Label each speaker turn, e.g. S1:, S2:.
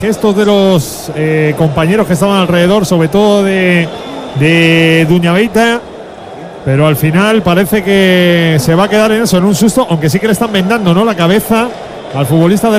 S1: gestos de los compañeros que estaban alrededor, sobre todo de Duñabeita, pero al final parece que se va a quedar en eso, en un susto, aunque sí que le están vendando, ¿no?, la cabeza al futbolista del